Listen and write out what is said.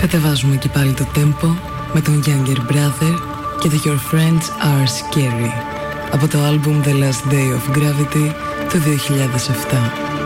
Κατεβάζουμε και πάλι το tempo με τον Younger Brother και το Your Friends Are Scary από το album The Last Day of Gravity του 2007.